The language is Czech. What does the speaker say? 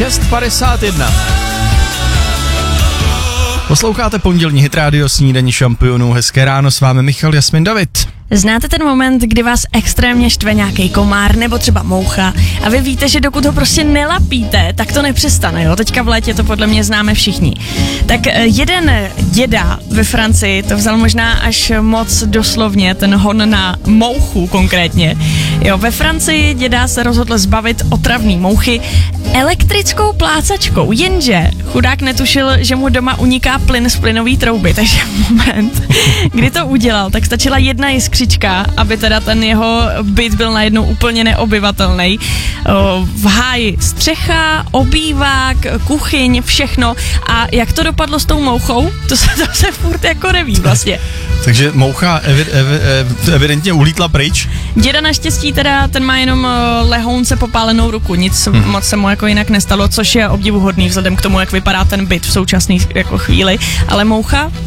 6:51. Posloucháte pondělní Hit Radio, snídaní šampionů. Hezké ráno, s vámi Michal, Jasmin, David. Znáte ten moment, kdy vás extrémně štve nějaký komár nebo třeba moucha a vy víte, že dokud ho prostě nelapíte, tak to nepřestane, jo? Teďka v létě to podle mě známe všichni. Tak jeden děda ve Francii to vzal možná až moc doslovně, ten hon na mouchu konkrétně. Jo, ve Francii děda se rozhodl zbavit otravný mouchy elektrickou plácačkou, jenže chudák netušil, že mu doma uniká plyn z plynové trouby, takže moment, kdy to udělal, tak stačila jedna jiskřička, aby teda ten jeho byt byl najednou úplně neobyvatelný. V háji střecha, obývák, kuchyň, všechno. A jak to dopadlo s tou mouchou, to se furt jako neví vlastně. Takže moucha evidentně ulítla pryč. Děda naštěstí teda, ten má jenom lehounce popálenou ruku, nic moc se mu jako jinak nestalo, což je obdivuhodný vzhledem k tomu, jak vypadá ten byt v současné jako chvíli, ale moucha